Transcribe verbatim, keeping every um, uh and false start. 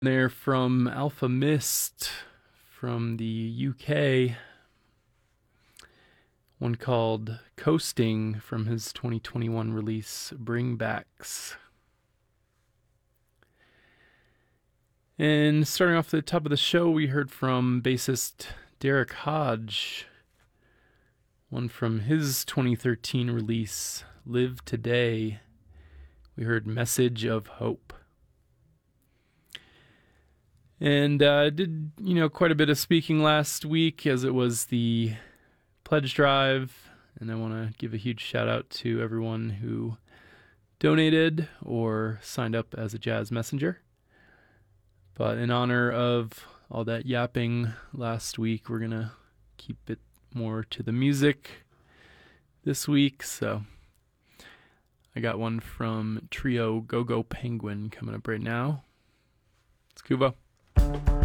They're from Alpha Mist from the U K. One called Coasting from his twenty twenty-one release Bringbacks. And starting off the top of the show, we heard from bassist Derek Hodge. One from his twenty thirteen release Live Today. We heard Message of Hope. And I uh, did, you know, quite a bit of speaking last week as it was the pledge drive. And I want to give a huge shout out to everyone who donated or signed up as a jazz messenger. But in honor of all that yapping last week, we're going to keep it more to the music this week. So I got one from Trio Go Go Penguin coming up right now. It's Kubo.